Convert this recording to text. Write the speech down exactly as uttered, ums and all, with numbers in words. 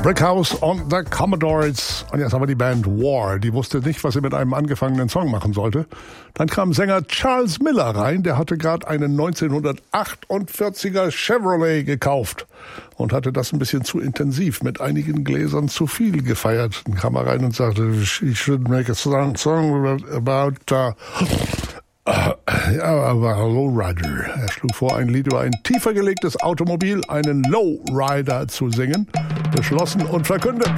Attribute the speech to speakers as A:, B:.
A: Brickhouse und the Commodores. Und jetzt haben wir die Band War. Die wusste nicht, was sie mit einem angefangenen Song machen sollte. Dann kam Sänger Charles Miller rein. Der hatte gerade einen neunzehnhundertachtundvierziger Chevrolet gekauft und hatte das ein bisschen zu intensiv mit einigen Gläsern zu viel gefeiert. Dann kam er rein und sagte, he should make a song, song about... Uh, Ja, aber Lowrider. Er schlug vor, ein Lied über ein tiefer gelegtes Automobil, einen Lowrider zu singen. Beschlossen und verkündet.